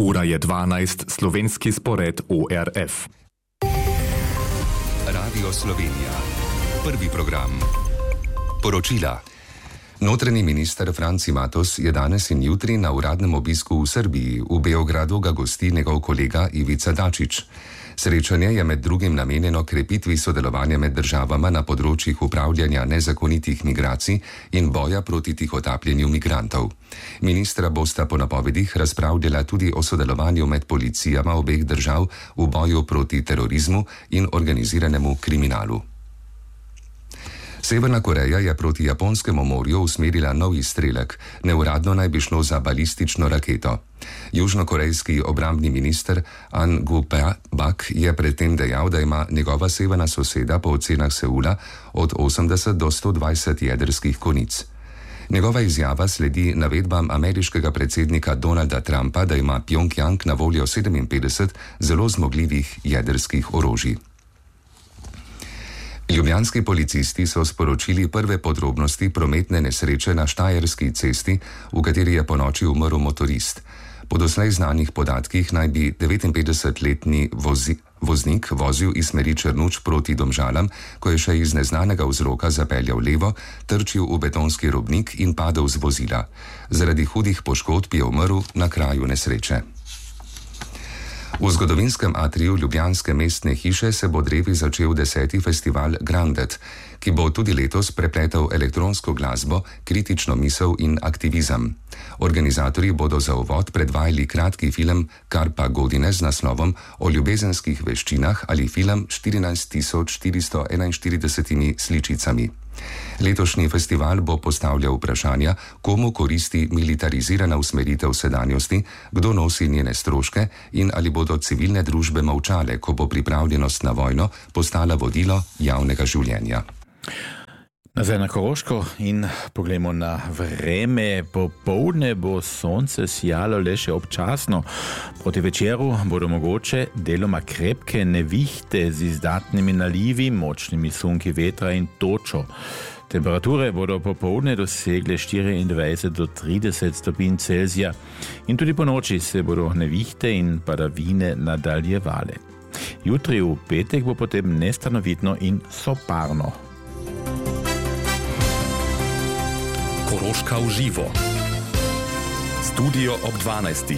Ura je 12, slovenski spored ORF. Radio Slovenija. Prvi program. Poročila. Notranji minister Franci Matos je danes in jutri na uradnem obisku v Srbiji. V Beogradu ga gosti njegov kolega Ivica Dačić. Srečanje je med drugim namenjeno krepitvi sodelovanja med državama na področjih upravljanja nezakonitih migracij in boja proti tihotapljenju migrantov. Ministra bosta po napovedih razpravljala tudi o sodelovanju med policijama obeh držav v boju proti terorizmu in organiziranemu kriminalu. Severna Koreja je proti Japonskemu morju usmerila nov izstrelek, neuradno naj bi šlo za balistično raketo. Južnokorejski obrambni minister An Gu-bak je predtem dejal, da ima njegova severna soseda po ocenah Seula od 80 do 120 jedrskih konic. Njegova izjava sledi navedbam ameriškega predsednika Donalda Trumpa, da ima Pjongjang na voljo 57 zelo zmogljivih jedrskih orožij. Ljubljanski policisti so sporočili prve podrobnosti prometne nesreče na Štajerski cesti, v kateri je ponoči umrl motorist. Po doslej znanih podatkih naj bi 59-letni voznik vozil iz smeri Črnuč proti Domžalam, ko je še iz neznanega vzroka zapeljal levo, trčil v betonski robnik in padel z vozila. Zaradi hudih poškodb je umrl na kraju nesreče. V zgodovinskem atriju ljubljanske mestne hiše se bo drevi začel 10. festival Grandet, ki bo tudi letos prepletal elektronsko glasbo, kritično misel in aktivizem. Organizatorji bodo za uvod predvajali kratki film Karpa Godine z naslovom o ljubezenskih veščinah ali film 14.441 sličicami. Letošnji festival bo postavljal vprašanja, komu koristi militarizirana usmeritev sedanjosti, kdo nosi njene stroške in ali bodo civilne družbe molčale, ko bo pripravljenost na vojno postala vodilo javnega življenja. Nazaj na Koroško in poglejmo na vreme. Popoldne bo sonce sijalo le še občasno. Proti večeru bodo mogoče deloma krepke nevihte z izdatnimi nalivi, močnimi sunki vetra in točo. Temperature bodo popoldne dosegle 24 do 30 stopinj Celzija in tudi po noči se bodo nevihte in padavine nadaljevale. Jutri v petek bo potem nestanovitno in soparno. Koroška v živo. Studio ob 12.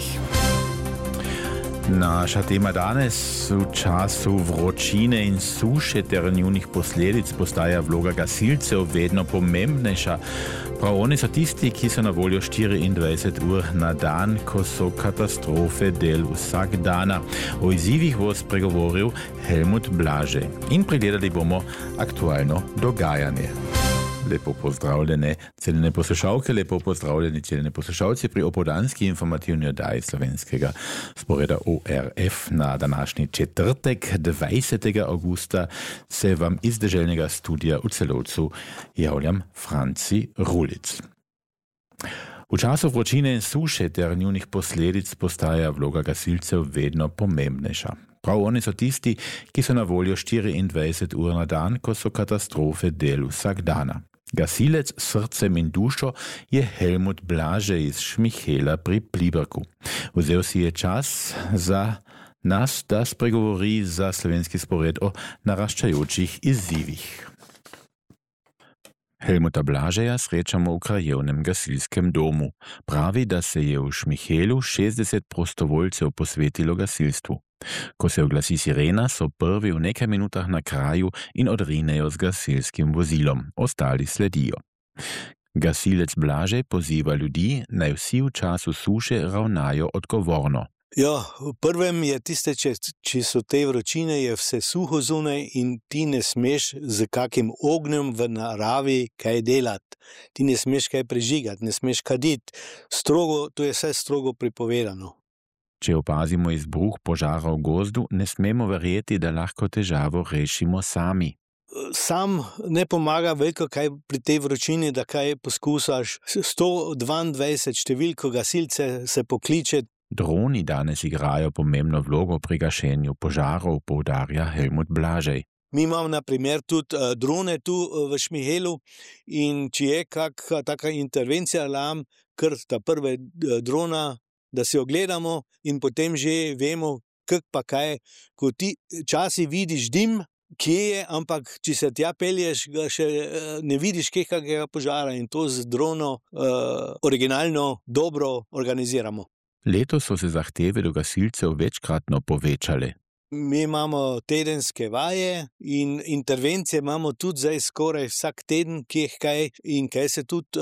Naša tema danes v času vročine in suše ter njunih posledic postaja vloga gasilcev vedno pomembnejša. Prav oni so tisti, ki so na voljo 24 ur na dan, ko so katastrofe del vsak dana. O izzivih bo spregovoril Helmut Blaže in pregledali bomo aktualno dogajanje. Lepo pozdravljene celjene poslušalke, lepo pozdravljeni celjene poslušalci pri opoldanski informativni oddaji slovenskega sporeda ORF. Na današnji četrtek, 20. augusta, se vam iz deželnega studija v Celovcu javljam Franci Rulic. V času vročine in suše ter njunih posledic postaja vloga gasilcev vedno pomembnejša. Prav oni so tisti, ki so na voljo 24 ur na dan, ko so katastrofe del vsak dana. Gasilec s srcem in dušo je Helmut Blaže iz Šmihela pri Pliberku. Vzel si je čas za nas, da spregovori za slovenski spored o naraščajočih izzivih. Helmuta Blažeja srečamo v krajevnem gasilskem domu. Pravi, da se je v Šmihelu 60 prostovoljcev posvetilo gasilstvu. Ko se oglasi sirena, so prvi v nekaj minutah na kraju in odrinejo z gasilskim vozilom. Ostali sledijo. Gasilec Blaže poziva ljudi, naj vsi v času suše ravnajo odgovorno. Ja, v prvem je tiste, če so te vročine, je vse suho zunaj in ti ne smeš z kakim ognjem v naravi kaj delati. Ti ne smeš kaj prežigati, ne smeš kaditi. Strogo, to je vse strogo prepovedano. Če opazimo izbruh požara v gozdu, ne smemo verjeti, da lahko težavo rešimo sami. Sam ne pomaga veliko kaj pri tej vročini, da kaj poskusaš. 122 številko gasilce se pokliče. Droni danes igrajo pomembno vlogo pri gašenju požarov, poudarja Helmut Blažej. Mi imamo na primer tudi drone tu v Šmihelu in če je kakšna taka intervencija alarm, kar ta prve drona da si ogledamo in potem že vemo, kak pa kaj, ko ti časi vidiš dim, kje je, ampak če se tja pelješ, ga še ne vidiš kakega požara in to z drono originalno dobro organiziramo. Letos so se zahteve do gasilcev večkratno povečale. Mi imamo tedenske vaje in intervencije imamo tudi zdaj skoraj vsak teden, kaj se tudi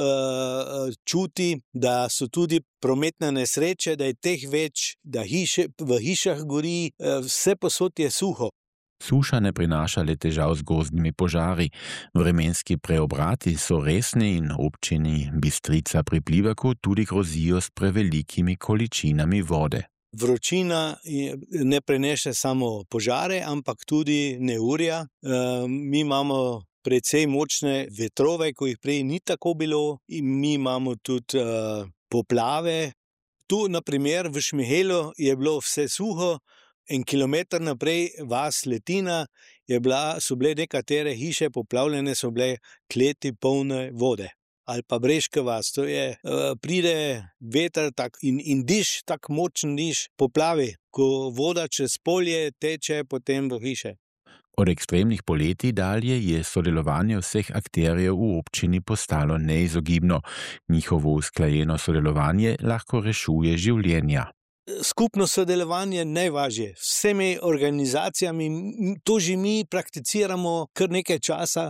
čuti, da so tudi prometne nesreče, da je teh več, da v hišah gori, vse posod je suho. Suša ne prinaša le težav z gozdnimi požari. Vremenski preobrati so resni in občini Bistrica pri Plivaku tudi grozijo s prevelikimi količinami vode. Vročina ne prenese samo požare, ampak tudi neurja. Mi imamo precej močne vetrove, ko jih prej ni tako bilo, in mi imamo tudi poplave. Tu, na primer, v Šmihelu je bilo vse suho, 1 kilometer naprej vas Letina so bile nekatere hiše poplavljene, so bile kleti polne vode. Ali pa Breška vas, to je, pride veter tak in diš, tak močen diš, poplavi, ko voda čez polje teče potem v hiše. Od ekstremnih poletij dalje je sodelovanje vseh akterjev v občini postalo neizogibno. Njihovo usklajeno sodelovanje lahko rešuje življenja. Skupno sodelovanje je najvažje. Vsemi organizacijami, to že mi prakticiramo kar nekaj časa,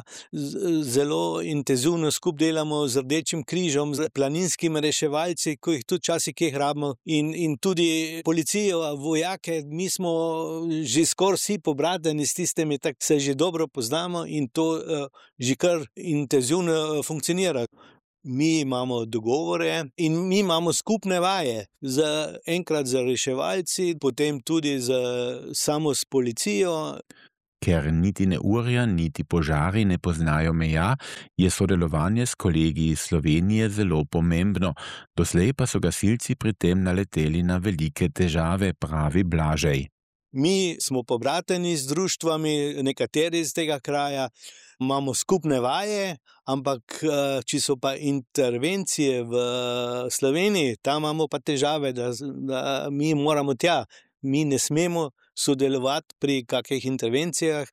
zelo intenzivno skupaj delamo z Rdečim križom, z planinskimi reševalci, ko jih tudi časih kje rabimo, in tudi policijo, vojake, mi smo že skoraj vsi pobrateni s tistimi, tako se že dobro poznamo in to že kar intenzivno funkcionira. Mi imamo dogovore in mi imamo skupne vaje, enkrat za reševalci, potem tudi samo s policijo. Ker niti neurja, niti požari ne poznajo meja, je sodelovanje s kolegi iz Slovenije zelo pomembno. Doslej pa so gasilci pri tem naleteli na velike težave, pravi Blažej. Mi smo pobrateni z društvami, nekateri iz tega kraja, imamo skupne vaje, ampak če so pa intervencije v Sloveniji, tam imamo pa težave, da mi moramo tja. Mi ne smemo sodelovati pri kakih intervencijah.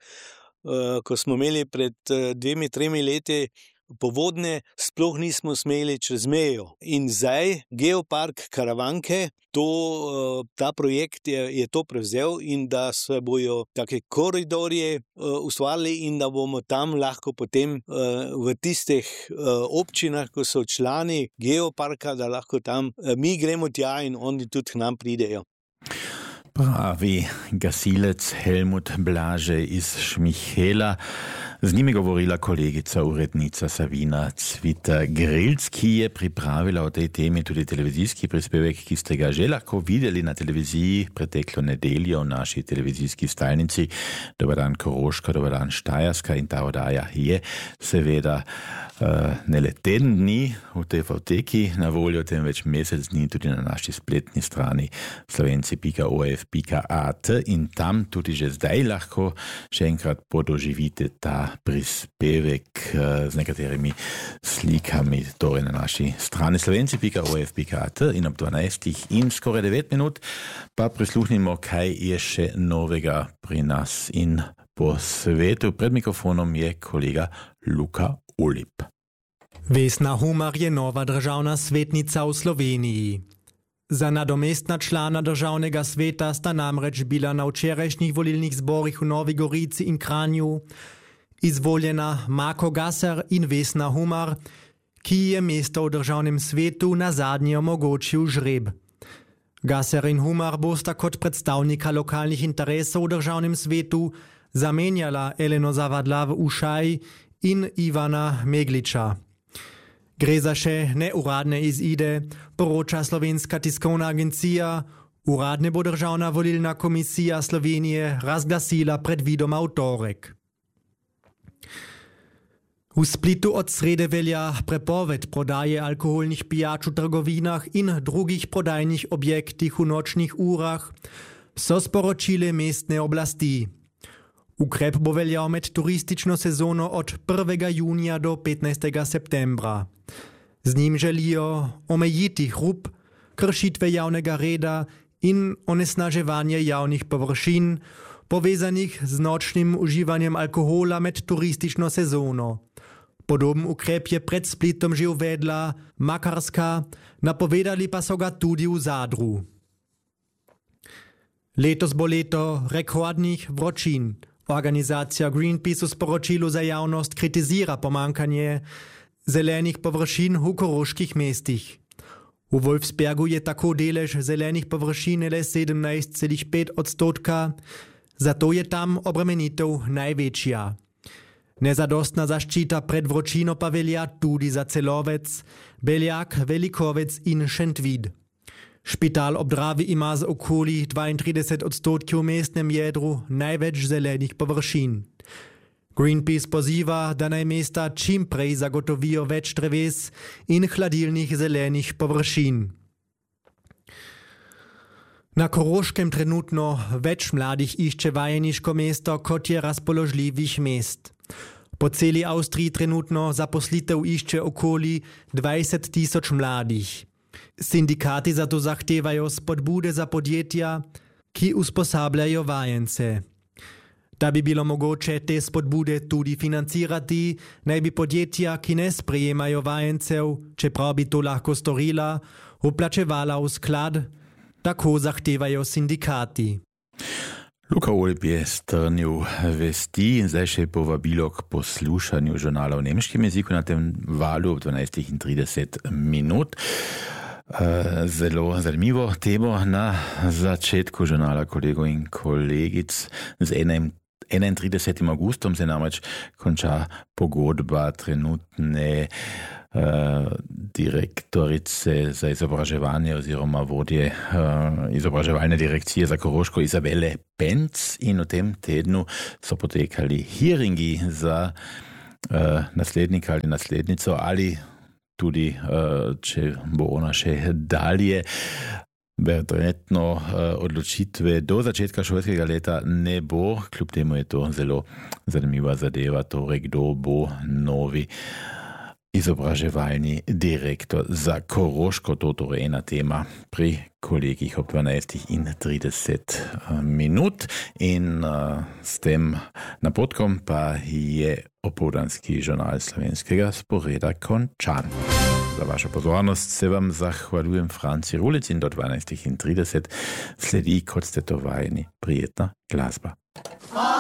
Ko smo imeli pred 2-3 leti povodne, sploh nismo smeli čez mejo. In zdaj Geopark Karavanke, ta projekt je to prevzel in da se bojo take koridorje ustvarili in da bomo tam lahko potem v tistih občinah, ko so člani Geoparka, da lahko tam mi gremo tja in oni tudi k nam pridejo. Pravi gasilec Helmut Blažej iz Šmihela. Z njimi govorila kolegica, urednica Savina Cvita-Grilc, ki je pripravila o tej temi tudi televizijski prispevek, ki ste ga že lahko videli na televiziji preteklo nedeljo v naši televizijski stajnici. Dobar dan Koroška, dobar dan Štajerska, in ta oddaja je seveda ne le teden dni v TV-teki na voljo, temveč mesec dni tudi na naši spletni strani slovenci.orf.at, in tam tudi že zdaj lahko še enkrat podoživite ta prispevek z nekaterimi slikami, torej na naši strani slovenci.orf.at, in ob 12 in skoraj 9 minut pa prisluhnimo, kaj je še novega pri nas in po svetu. Pred mikrofonom je kolega Luka Ulip. Vesna Humar je nova državna svetnica v Sloveniji. Za nadomestna člana državnega sveta sta namreč bila na včerajšnjih volilnih zborih v Novi Gorici in Kranju izvoljena Mako Gasser in Vesna Humar, ki je mesto v državnem svetu na zadnje omogočil žreb. Gasser in Humar bosta kot predstavnika lokalnih interesov v državnem svetu zamenjala Eleno Zavadlav Ušaj in Ivana Megliča. Gre za še neuradne izide, poroča Slovenska tiskovna agencija. Uradne bo Državna volilna komisija Slovenije razglasila predvidoma v torek. V Splitu od srede velja prepoved prodaje alkoholnih pijač v trgovinah in drugih prodajnih objektih v nočnih urah, so sporočile mestne oblasti. Ukrep bo veljal med turistično sezono od 1. junija do 15. septembra. Z njim želijo omejiti hrup, kršitve javnega reda in onesnaževanje javnih površin, povezanih z nočnim uživanjem alkohola med turistično sezono. Podoben ukrep je pred Splitom že uvedla Makarska, napovedali pa so ga tudi v Zadru. Letos bo leto rekordnih vročin. Organizacija Greenpeace v sporočilu za javnost kritizira pomankanje zelenih površin v koroških mestih. V Wolfsbergu je tako delež zelenih površin le 17,5%, zato je tam obremenitev največja. Nezadostna zaščita pred vročino pa velja tudi za Celovec, Beljak, Velikovec in Šentvid. Špital ob Dravi ima z okoli 32% v mestnem jedru največ zelenih površin. Greenpeace poziva, da naj mesta čim prej zagotovijo več dreves in hladilnih zelenih površin. Na Koroškem trenutno več mladih išče vajeniško mesto, kot je razpoložljivih mest. Po celi Avstriji trenutno zaposlitev išče okoli 20,000 mladih. Sindikati zato zahtevajo spodbude za podjetja, ki usposabljajo vajence. Da bi bilo mogoče te spodbude tudi financirati, naj bi podjetja, ki ne sprejemajo vajencev, čeprav bi to lahko storila, vplačevala v sklad, tako zahtevajo sindikati. Luka Olb je strnil vesti in zdaj še povabilo k poslušanju žurnala v nemškem jeziku na tem valu ob 12:30. Zelo zanimivo temo na začetku žurnala kolegov in kolegic. Z 31. augustom se namreč konča pogodba trenutne direktorice za izobraževanje oziroma vodje izobraževalne direkcije za Koroško Izabele Penc in v tem tednu so potekali hearingi za naslednika ali naslednico ali tudi, če bo ona še dalje. Verjetno odločitve do začetka šolskega leta ne bo, kljub temu je to zelo zanimiva zadeva, torej kdo bo novi izobraževalni direktor za Koroško. To torej ena tema pri kolegih ob 12:30 in s tem napotkom pa je opoldanski žurnal slovenskega sporeda končan. Za vašo pozornost se vam zahvaljujem, Franci Rulec, in do 12:30 sledi, kot ste to vajeni, prijetna glasba.